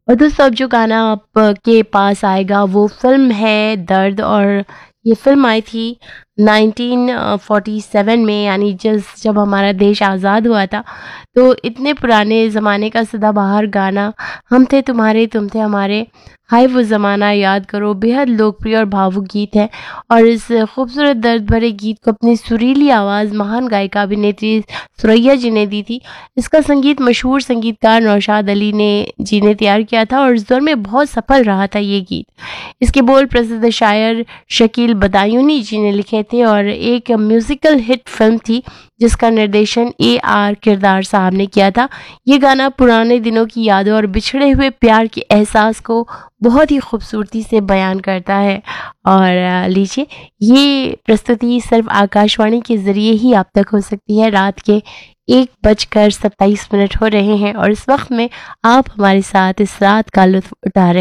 और दोस्तों अब जो गाना आपके पास आएगा वो फ़िल्म है दर्द, और ये फ़िल्म आई थी 1947 में, यानी जब हमारा देश आज़ाद हुआ था। तो इतने पुराने ज़माने का सदाबहार गाना हम थे तुम्हारे तुम थे हमारे, हाय वो ज़माना याद करो, बेहद लोकप्रिय और भावुक गीत है। और इस खूबसूरत दर्द भरे गीत को अपनी सुरीली आवाज़ महान गायिका अभिनेत्री सुरैया जी ने दी थी। इसका संगीत मशहूर संगीतकार नौशाद अली ने जी ने तैयार किया था और उस दौर में बहुत सफल रहा था ये गीत। इसके बोल प्रसिद्ध शायर शकील बदायूनी जी ने लिखे थे और एक म्यूजिकल हिट फिल्म थी जिसका निर्देशन AR किरदार साहब ने किया था। ये गाना पुराने दिनों की यादों और बिछड़े हुए प्यार के एहसास को बहुत ही खूबसूरती से बयान करता है। और लीजिए, ये प्रस्तुति सिर्फ आकाशवाणी के ज़रिए ही आप तक हो सकती है। रात के 1:27 हो रहे हैं और इस वक्त में आप हमारे साथ इस रात का लुत्फ़ उठा रहे हैं।